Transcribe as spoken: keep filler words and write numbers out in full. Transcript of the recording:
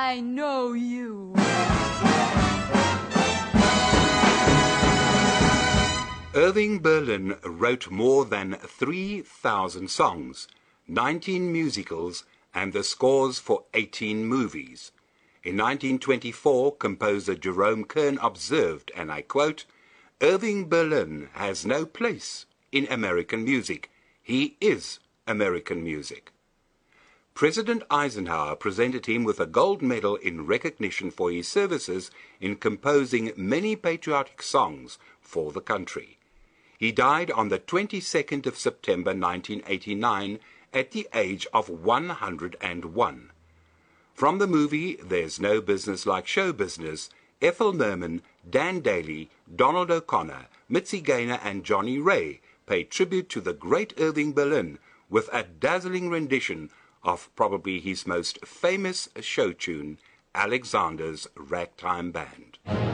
I know you. Irving Berlin wrote more than three thousand songs, nineteen musicals, and the scores for eighteen movies. In nineteen twenty-four, composer Jerome Kern observed, and I quote, "Irving Berlin has no place in American music. He is American music." President Eisenhower presented him with a gold medal in recognition for his services in composing many patriotic songs for the country. He died on the twenty-second of September nineteen eighty-nine at the age of one hundred and one. From the movie There's No Business Like Show Business, Ethel Merman, Dan Daly, Donald O'Connor, Mitzi Gaynor, and Johnny Ray paid tribute to the great Irving Berlin with a dazzling rendition of probably his most famous show tune, Alexander's Ragtime Band.